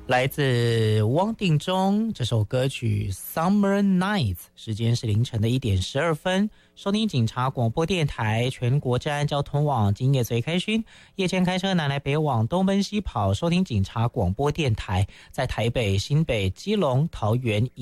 来自汪定中这首歌曲 Summer Nights， 时间是凌晨的1点12分。收听警察广播电台，全国治安交通网，今夜最开心。夜间开车南来北往，东奔西跑，收听警察广播电台，在台北、新北、基隆、桃园